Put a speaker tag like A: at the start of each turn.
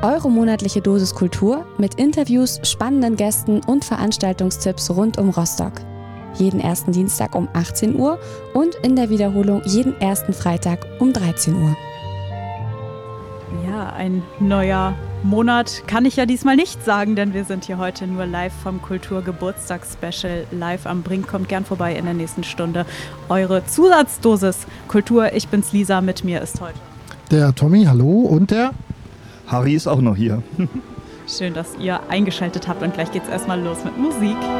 A: Eure monatliche Dosis Kultur mit Interviews, spannenden Gästen und Veranstaltungstipps rund um Rostock. Jeden ersten Dienstag um 18 Uhr und in der Wiederholung jeden ersten Freitag um 13 Uhr.
B: Ja, ein neuer Monat kann ich ja diesmal nicht sagen, denn wir sind hier heute nur live vom Kulturgeburtstagsspecial live am Brink. Kommt gern vorbei in der nächsten Stunde. Eure Zusatzdosis Kultur. Ich bin's Lisa, mit mir ist heute
C: der Tommy, hallo, und der
D: Harry ist auch noch hier.
B: Schön, dass ihr eingeschaltet habt und gleich geht's erstmal los mit Musik.